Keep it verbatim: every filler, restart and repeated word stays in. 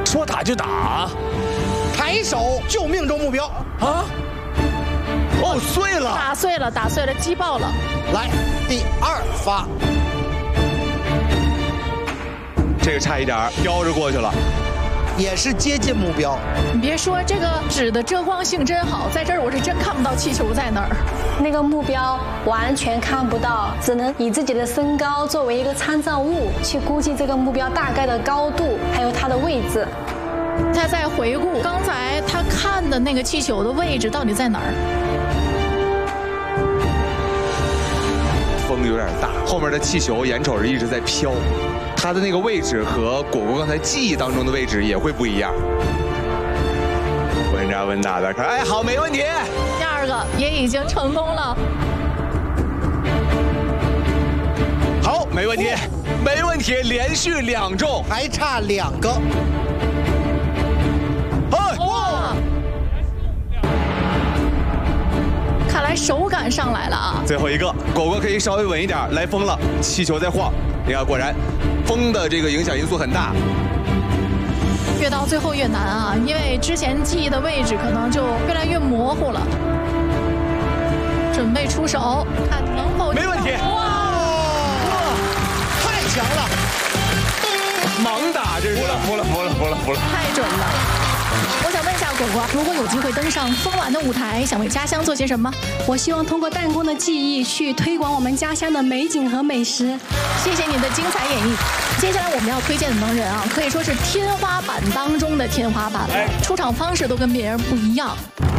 说打就打， 抬手就命中目标啊！哦，碎了， 打碎了，打碎了，击爆了。 来，第二发， 这个差一点飘着过去了， 也是接近目标。 你别说，这个纸的遮光性真好，在这儿我是真看不到气球在哪儿。 那个目标完全看不到，只能以自己的身高作为一个参照物去估计这个目标大概的高度，还有它的位置。 他在回顾刚才他看的那个气球的位置到底在哪儿。 风有点大，后面的气球眼瞅着一直在飘，它的那个位置和果果刚才记忆当中的位置也会不一样。稳扎稳打的看，哎，好，没问题。 第二个也已经成功了。 好，没问题，没问题，连续两中， 还差两个。 哎， 哇！看来手感上来了啊！ 最后一个，果果可以稍微稳一点，来风了，气球在晃。你看，果然，风的这个影响因素很大。 越到最后越难啊，因为之前记忆的位置可能就越来越模糊了。准备出手，看能否没问题。 哇！ 太强了！ 盲打，这是服了，服了，服了，服了，服了， 太准了。我想问一下果果，如果有机会登上风玩的舞台，想为家乡做些什么？ 我希望通过弹弓的技艺去推广我们家乡的美景和美食。 谢谢你的精彩演绎。接下来我们要推荐的能人啊，可以说是天花板当中的天花板了，出场方式都跟别人不一样。